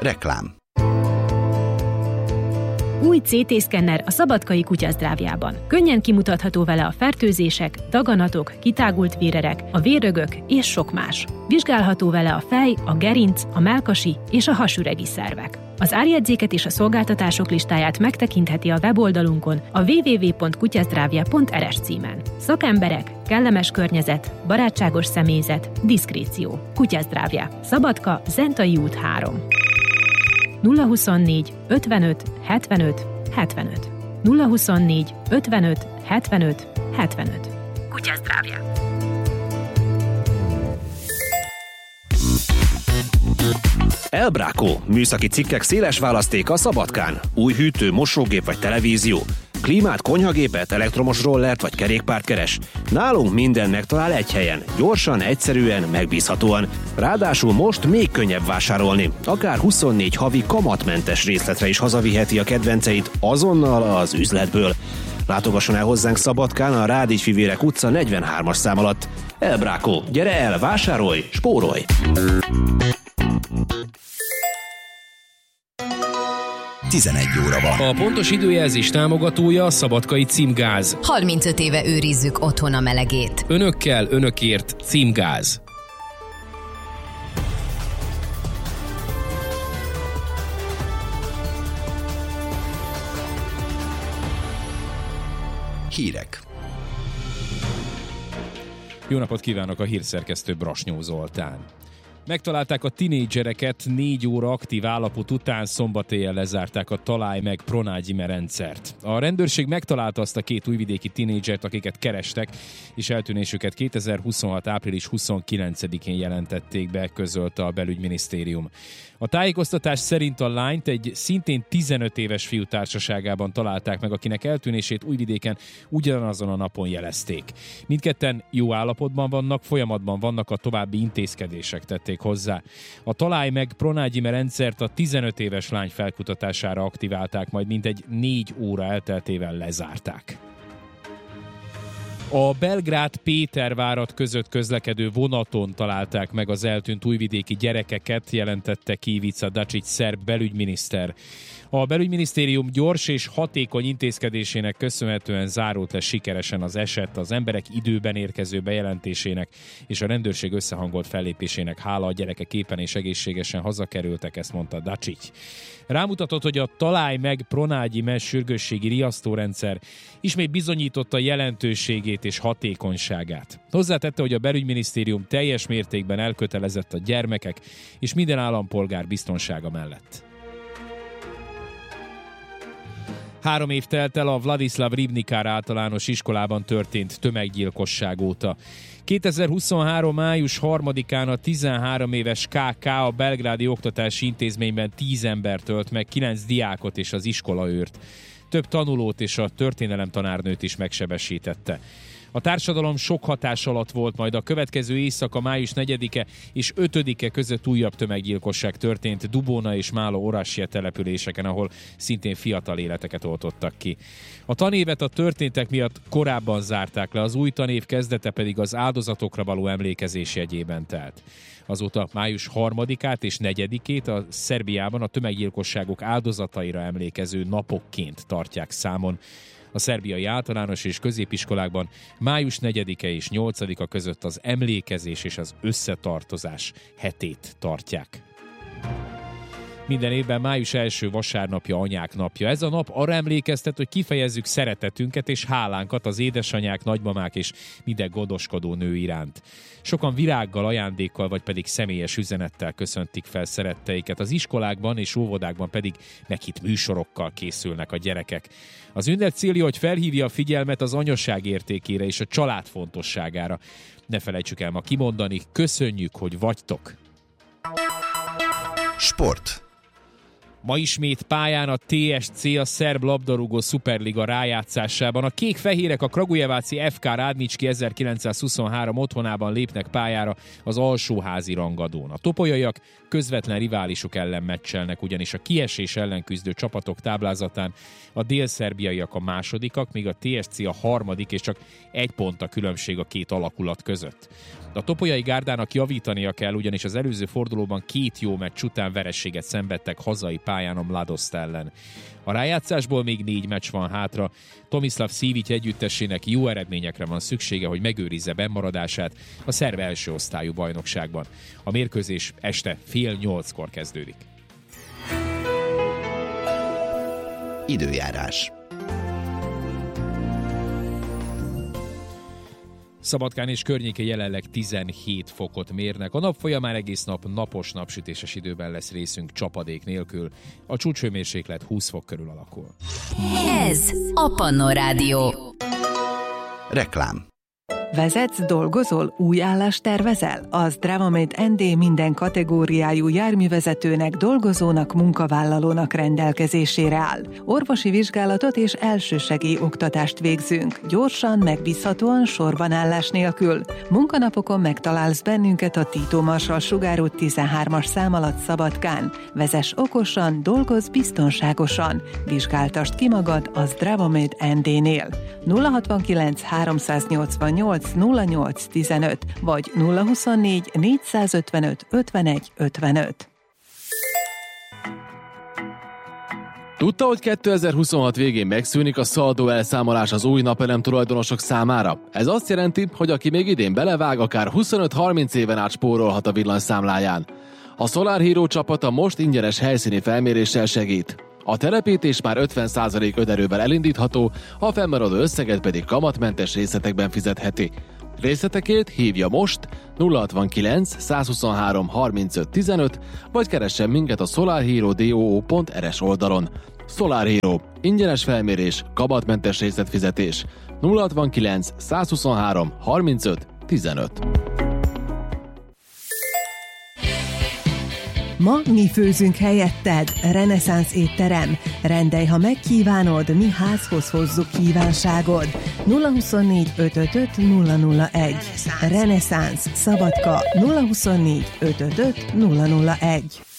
Reklám. Új CT-szkenner a Szabadkai Kutyazdrávjában. Könnyen kimutatható vele a fertőzések, daganatok, kitágult vérerek, a vérrögök és sok más. Vizsgálható vele a fej, a gerinc, a mellkasi és a hasüregi szervek. Az árjegyzéket és a szolgáltatások listáját megtekintheti a weboldalunkon a www.kutyazdravja.rs címen. Szakemberek, kellemes környezet, barátságos személyzet, diszkréció. Kutyazdrávja. Szabadka, Zentai út 3. 024 55 75 75. 024 55 75 75. Kutyazdrávja. Elbrákó, műszaki cikkek széles választéka Szabadkán. Új hűtő, mosógép vagy televízió. Klímát, konyhagépet, elektromos rollert vagy kerékpárt keres? Nálunk minden megtalál egy helyen. Gyorsan, egyszerűen, megbízhatóan. Ráadásul most még könnyebb vásárolni. Akár 24 havi kamatmentes részletre is hazaviheti a kedvenceit azonnal az üzletből. Látogasson el hozzánk Szabadkán a Rádics-Fivérek utca 43-as szám alatt. Elbrákó, gyere el, vásárolj, spórolj! 11 óra van. A pontos időjelzés támogatója a Szabadkai Címgáz. 35 éve őrizzük otthon a melegét. Önökkel, önökért Címgáz. Hírek. Jó napot kívánok, a hírszerkesztő Brasnyó Zoltán. Megtalálták a tinédzsereket, 4 óra aktív állapot után szombat éjjel lezárták a Találj meg Pronágyime rendszert. A rendőrség megtalálta azt a 2 újvidéki tinédzsert, akiket kerestek, és eltűnésüket 2026. április 29-én jelentették be, közölte a belügyminisztérium. A tájékoztatás szerint a lányt egy szintén 15 éves fiú társaságában találták meg, akinek eltűnését Újvidéken ugyanazon a napon jelezték. Mindketten jó állapotban vannak, folyamatban vannak a további intézkedések, tették hozzá. A Találj meg Pronágyime rendszert a 15 éves lány felkutatására aktiválták, majd mintegy 4 óra elteltével lezárták. A Belgrád-Pétervárad között közlekedő vonaton találták meg az eltűnt újvidéki gyerekeket, jelentette ki Ivica Dačić szerb belügyminiszter. A belügyminisztérium gyors és hatékony intézkedésének köszönhetően zárult le sikeresen az eset, az emberek időben érkező bejelentésének és a rendőrség összehangolt fellépésének hála a gyerekek éppen és egészségesen hazakerültek, ezt mondta Dačić. Rámutatott, hogy a Találj meg Pronágyime sürgősségi riasztórendszer ismét bizonyította jelentőségét és hatékonyságát. Hozzátette, hogy a belügyminisztérium teljes mértékben elkötelezett a gyermekek és minden állampolgár biztonsága mellett. 3 év telt el a Vladislav Ribnikár általános iskolában történt tömeggyilkosság óta. 2023. május 3-án a 13 éves KK a belgrádi oktatási intézményben 10 embert ölt meg, 9 diákot és az iskolaőrt. Több tanulót és a történelemtanárnőt is megsebesítette. A társadalom sok hatás alatt volt, majd a következő éjszaka május 4-e és 5-e között újabb tömeggyilkosság történt Dubona és Málo Orasje településeken, ahol szintén fiatal életeket oltottak ki. A tanévet a történtek miatt korábban zárták le, az új tanév kezdete pedig az áldozatokra való emlékezés jegyében telt. Azóta május 3-át és 4-ét a Szerbiában a tömeggyilkosságok áldozataira emlékező napokként tartják számon. A szerbiai általános és középiskolákban május 4-e és 8-a között az emlékezés és az összetartozás hetét tartják. Minden évben május első vasárnapja Anyák napja. Ez a nap arra emlékeztet, hogy kifejezzük szeretetünket és hálánkat az édesanyák, nagymamák és minden gondoskodó nő iránt. Sokan virággal, ajándékkal vagy pedig személyes üzenettel köszöntik fel szeretteiket. Az iskolákban és óvodákban pedig meghitt műsorokkal készülnek a gyerekek. Az ünnep célja, hogy felhívja a figyelmet az anyaság értékére és a család fontosságára. Ne felejtsük el ma kimondani, köszönjük, hogy vagytok! Sport. Ma ismét pályán a TSC, a szerb labdarúgó szuperliga rájátszásában. A kék-fehérek a kragujeváci FK Rádnicski 1923 otthonában lépnek pályára az alsóházi rangadón. A topolyaiak közvetlen riválisuk ellen meccselnek, ugyanis a kiesés ellen küzdő csapatok táblázatán a délszerbiaiak a másodikak, míg a TSC a harmadik, és csak 1 pont a különbség a két alakulat között. A Topolyai Gárdának javítania kell, ugyanis az előző fordulóban 2 jó meccs után vereséget szenvedtek hazai pályán a Mladost ellen. A rájátszásból még 4 meccs van hátra. Tomislav Sivic együttesének jó eredményekre van szüksége, hogy megőrizze bennmaradását a szerb első osztályú bajnokságban. A mérkőzés este 7:30 kezdődik. Időjárás. Szabadkán és környéke jelenleg 17 fokot mérnek. A nap folyamán egész nap napos, napsütéses időben lesz részünk csapadék nélkül. A csúcshőmérséklet 20 fok körül alakul. Ez a Pannon Rádió. Reklám. Vezetsz, dolgozol, új állást tervezel? Az Dravamate ND minden kategóriájú járművezetőnek, dolgozónak, munkavállalónak rendelkezésére áll. Orvosi vizsgálatot és elsősegély oktatást végzünk. Gyorsan, megbízhatóan, sorbanállás nélkül. Munkanapokon megtalálsz bennünket a Tito Marsall sugárút 13-as szám alatt Szabadkán. Vezess okosan, dolgozz biztonságosan. Vizsgáltasd ki magad az Dravamate ND-nél. 069 388 0815 vagy 024 455 51 55. Tudta, hogy 2026 végén megszűnik a szaldó elszámolás az új napelem tulajdonosok számára? Ez azt jelenti, hogy aki még idén belevág, akár 25-30 éven át spórolhat a villanyszámláján. A Solar Hero csapata most ingyenes helyszíni felméréssel segít. A telepítés már 50% önerővel elindítható, a fennmaradó összeget pedig kamatmentes részletekben fizetheti. Részletekért hívja most 069 123 35 15, vagy keressen minket a solarhero.do.rs oldalon. Solar Hero. Ingyenes felmérés, kamatmentes részletfizetés. 069 123 35 15. Ma mi főzünk helyetted, Reneszánsz étterem. Rendelj, ha megkívánod, mi házhoz hozzuk kívánságod. 024 555 001. Reneszánsz, Szabadka, 024 555 001.